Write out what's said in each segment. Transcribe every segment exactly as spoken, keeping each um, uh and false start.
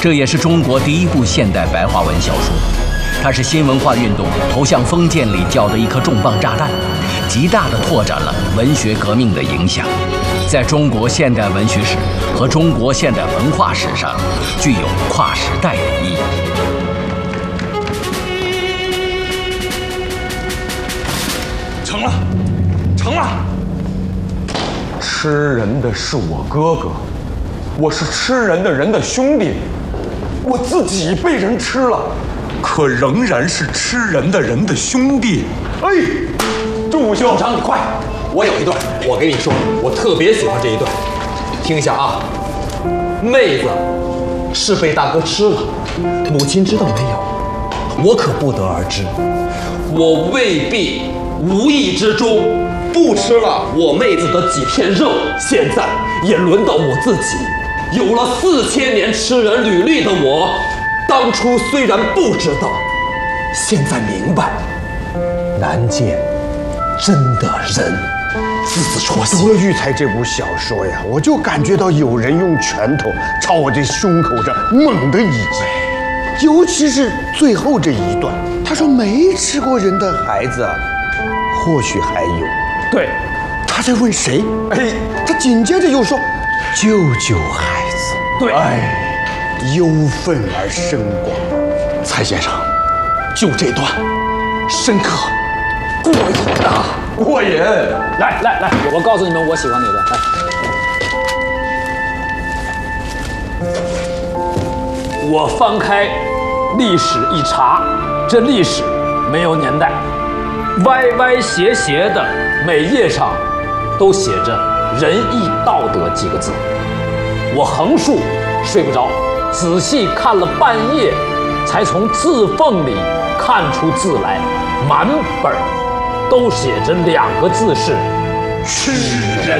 这也是中国第一部现代白话文小说。它是新文化运动投向封建礼教的一颗重磅炸弹，极大地拓展了文学革命的影响，在中国现代文学史和中国现代文化史上具有跨时代的意义。 成了，成了！吃人的是我哥哥，我是吃人的人的兄弟，我自己被人吃了。 可仍然是吃人的人的兄弟。哎，祝兄长，你快！ 我有一段，我给你说，我特别喜欢这一段，听一下啊。妹子是被大哥吃了，母亲知道没有？我可不得而知。我未必无意之中不吃了我妹子的几片肉，现在也轮到我自己。有了四千年吃人履历的我。 当初虽然不知道，现在明白，难见真的人，字字戳心。 读了《育才》这部小说呀，我就感觉到有人用拳头朝我这胸口上猛地一击，尤其是最后这一段，他说没吃过人的孩子，或许还有。 对， 他在问谁？哎，他紧接着又说救救孩子。 对， 哎。 忧愤而深广， 蔡先生，就这段，深刻，过瘾啊！ 过瘾！ 来来来，我告诉你们，我喜欢哪段。来，我翻开历史一查，这历史没有年代，歪歪斜斜的，每页上都写着“仁义道德”几个字。我横竖睡不着。 仔细看了半夜，才从字缝里看出字来，满本都写着两个字是“吃人”。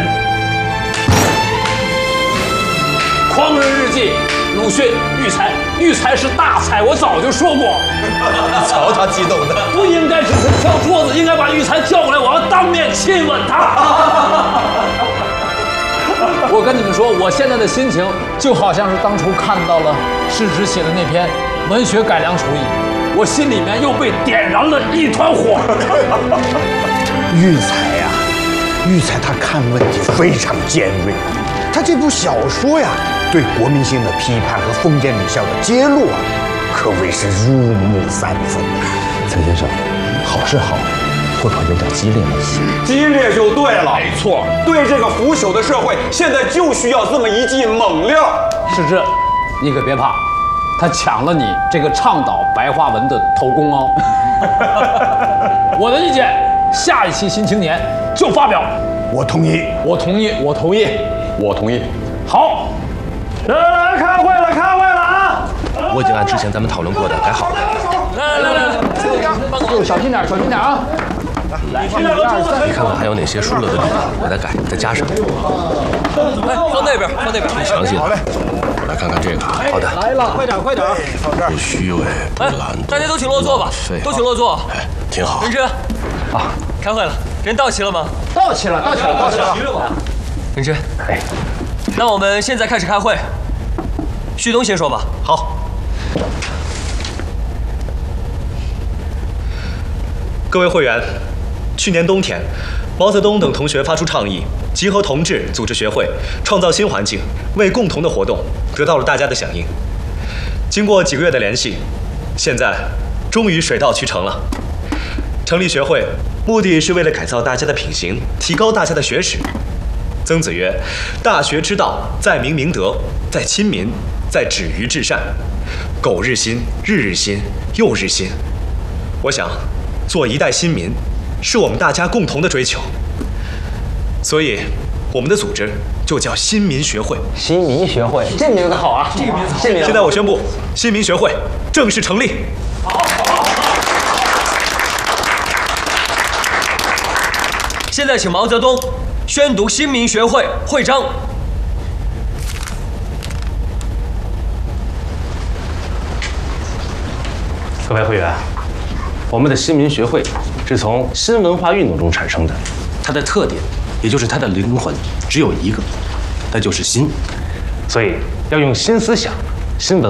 狂人日记，鲁迅、育才，育才是大才，我早就说过。 你瞧他激动的， 不应该只是敲桌子，应该把育才叫过来，我要当面亲吻他。我跟你们说，我现在的心情就好像是当初看到了世之写的那篇文学改良刍议，我心里面又被点燃了一团火。 育才呀，育才他看问题非常尖锐，他这部小说呀，对国民性的批判和封建礼教的揭露啊，可谓是入木三分。 蔡先生，好是好。 会不会有点激烈了些？ 激烈就对了，没错。对这个腐朽的社会，现在就需要这么一剂猛料。 世之，你可别怕，他抢了你这个倡导白话文的头功哦。我的意见，下一期《新青年》就发表。 我同意， 我同意，我同意， 我同意。 好，来来来，开会了，开会了啊！ 我已经按之前咱们讨论过的改好了。 来来来来，小心点，小心点啊！ 来，你看看还有哪些疏漏的地方，我再改，再加上。 哎，放那边，放那边。 挺详细的。好嘞。来看看这个。好的。 来了，快点，快点。 放这儿。不虚伪，不懒惰。 大家都请落座吧，都请落座。 哎，挺好。 任之，啊，开会了，人到齐了吗？ 到齐了，到齐了，到齐了。 任之，哎，那我们现在开始开会。旭东先说吧。 好。 各位会员，去年冬天，毛泽东等同学发出倡议，集合同志组织学会，创造新环境，为共同的活动，得到了大家的响应。经过几个月的联系，现在终于水到渠成了。成立学会，目的是为了改造大家的品行，提高大家的学识。曾子曰：“大学之道，在明明德，在亲民，在止于至善。苟日新，日日新，又日新。”我想。 做一代新民，是我们大家共同的追求，所以我们的组织就叫新民学会。 新民学会，这名字好啊！这个名字，这名字。 现在我宣布，新民学会正式成立。好，好，好。 现在请毛泽东宣读新民学会会章。 各位会员。 我们的新民学会是从新文化运动中产生的，它的特点，也就是它的灵魂，只有一个，那就是新。所以要用新思想、新文